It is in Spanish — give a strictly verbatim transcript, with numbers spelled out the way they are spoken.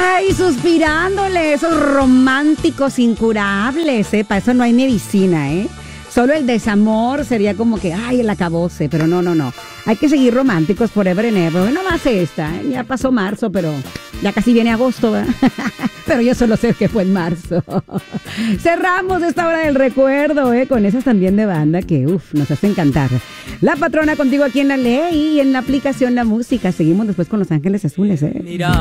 Ay, suspirándole, esos románticos incurables, ¿eh? Para eso no hay medicina, ¿eh? Solo el desamor sería como que, ay, el acabose, pero no, no, no. Hay que seguir románticos forever and ever. Bueno, más esta, ¿eh? Ya pasó marzo, pero ya casi viene agosto, ¿verdad? Pero yo solo sé que fue en marzo. Cerramos esta hora del recuerdo, ¿eh? Con esas también de banda que, uff, nos hacen cantar. La Patrona contigo aquí en La Ley y en la aplicación La Música. Seguimos después con Los Ángeles Azules, ¿eh? Mira.